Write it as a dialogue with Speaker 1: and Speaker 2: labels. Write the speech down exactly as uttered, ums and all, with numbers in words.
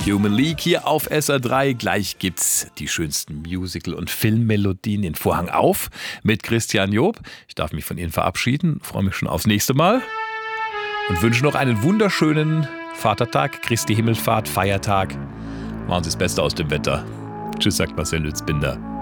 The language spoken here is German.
Speaker 1: Human League hier auf S R drei. Gleich gibt's die schönsten Musical- und Filmmelodien. Den Vorhang auf mit Christian Job. Ich darf mich von Ihnen verabschieden. Freue mich schon aufs nächste Mal. Und wünsche noch einen wunderschönen Vatertag, Christi Himmelfahrt, Feiertag. Machen Sie das Beste aus dem Wetter. Tschüss, sagt Marcel Lützbinder.